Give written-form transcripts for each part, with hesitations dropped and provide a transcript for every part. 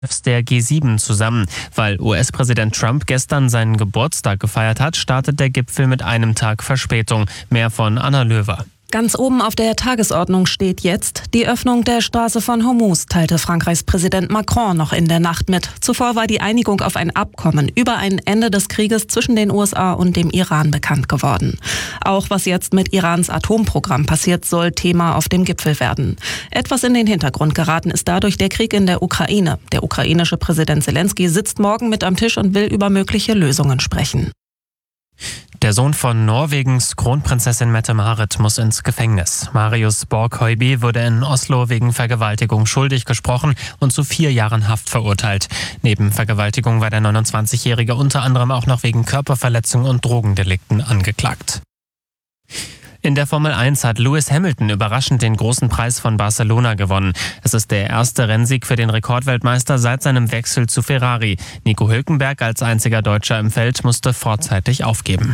der G7 zusammen. Weil US-Präsident Trump gestern seinen Geburtstag gefeiert hat, startet der Gipfel mit einem Tag Verspätung. Mehr von Anna Löwer. Ganz oben auf der Tagesordnung steht jetzt die Öffnung der Straße von Hormuz, teilte Frankreichs Präsident Macron noch in der Nacht mit. Zuvor war die Einigung auf ein Abkommen über ein Ende des Krieges zwischen den USA und dem Iran bekannt geworden. Auch was jetzt mit Irans Atomprogramm passiert, soll Thema auf dem Gipfel werden. Etwas in den Hintergrund geraten ist dadurch der Krieg in der Ukraine. Der ukrainische Präsident Zelensky sitzt morgen mit am Tisch und will über mögliche Lösungen sprechen. Der Sohn von Norwegens Kronprinzessin Mette-Marit muss ins Gefängnis. Marius Borg-Høiby wurde in Oslo wegen Vergewaltigung schuldig gesprochen und zu 4 Jahren Haft verurteilt. Neben Vergewaltigung war der 29-Jährige unter anderem auch noch wegen Körperverletzung und Drogendelikten angeklagt. In der Formel 1 hat Lewis Hamilton überraschend den großen Preis von Barcelona gewonnen. Es ist der erste Rennsieg für den Rekordweltmeister seit seinem Wechsel zu Ferrari. Nico Hülkenberg als einziger Deutscher im Feld musste vorzeitig aufgeben.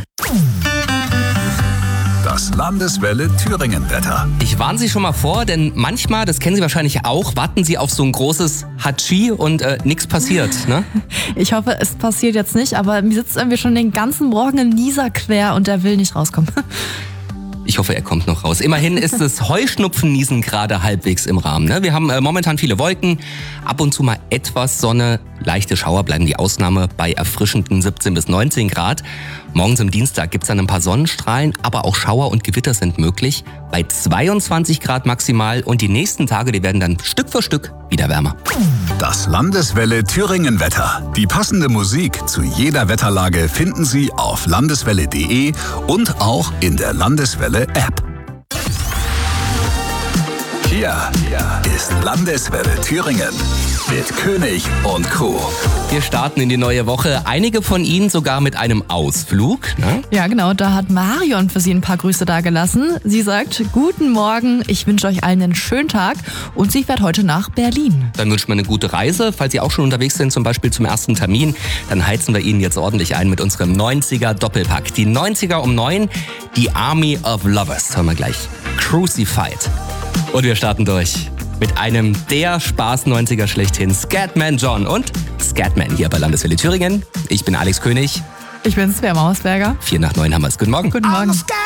Das Landeswelle Thüringen-Wetter. Ich warne Sie schon mal vor, denn manchmal, das kennen Sie wahrscheinlich auch, warten Sie auf so ein großes Hatschi und nichts passiert, ne? Ich hoffe, es passiert jetzt nicht, aber mir sitzt irgendwie schon den ganzen Morgen ein Nieser quer und der will nicht rauskommen. Ich hoffe, er kommt noch raus. Immerhin ist das Heuschnupfenniesen gerade halbwegs im Rahmen. Ne? Wir haben momentan viele Wolken, ab und zu mal etwas Sonne. Leichte Schauer bleiben die Ausnahme bei erfrischenden 17 bis 19 Grad. Morgens am Dienstag gibt es dann ein paar Sonnenstrahlen, aber auch Schauer und Gewitter sind möglich. Bei 22 Grad maximal und die nächsten Tage, die werden dann Stück für Stück wieder wärmer. Das Landeswelle Thüringen-Wetter. Die passende Musik zu jeder Wetterlage finden Sie auf landeswelle.de und auch in der Landeswelle-App. Hier ist Landeswelle Thüringen mit König und Crew. Wir starten in die neue Woche. Einige von Ihnen sogar mit einem Ausflug. Ne? Ja, genau. Da hat Marion für Sie ein paar Grüße dagelassen. Sie sagt, guten Morgen, ich wünsche euch allen einen schönen Tag und sie fährt heute nach Berlin. Dann wünschen wir eine gute Reise. Falls Sie auch schon unterwegs sind, zum Beispiel zum ersten Termin, dann heizen wir Ihnen jetzt ordentlich ein mit unserem 90er Doppelpack. Die 90er um 9, die Army of Lovers. Hören wir gleich. Crucified. Und wir starten durch mit einem der Spaß-90er schlechthin, Scatman John und Scatman hier bei Landeswelle Thüringen. Ich bin Alex König. Ich bin Svea Mausberger. 8:45 haben wir es. Guten Morgen. Guten Morgen.